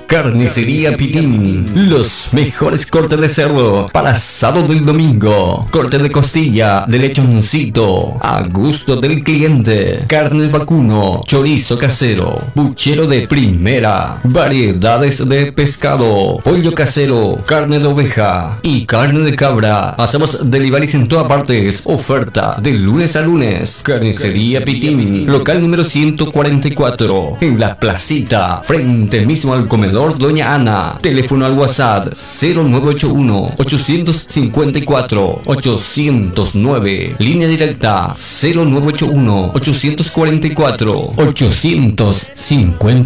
Carnicería Pitín, los mejores cortes de cerdo para sábado y domingo. Corte de costilla, de lechoncito, a gusto del cliente. Carne de vacuno, chorizo casero, puchero de primera, variedades de pescado, pollo casero, carne de oveja y carne de cabra. Hacemos deliveries en todas partes. Oferta de lunes a lunes. Carnicería Pitín, local número 144, en la placita, frente mismo al comedor Doña Ana. Teléfono al WhatsApp 0981 854 809. Línea directa 0981 844 850.